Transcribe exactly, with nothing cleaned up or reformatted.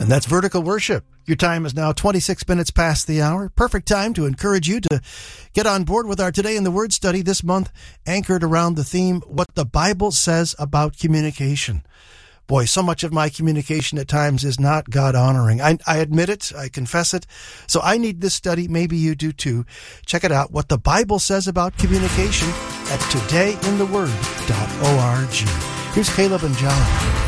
And that's Vertical Worship. Your time is now twenty-six minutes past the hour. Perfect time to encourage you to get on board with our Today in the Word study this month, anchored around the theme, What the Bible Says About Communication. Boy, so much of my communication at times is not God-honoring. I, I admit it. I confess it. So I need this study. Maybe you do too. Check it out, What the Bible Says About Communication, at today in the word dot org. Here's Caleb and John.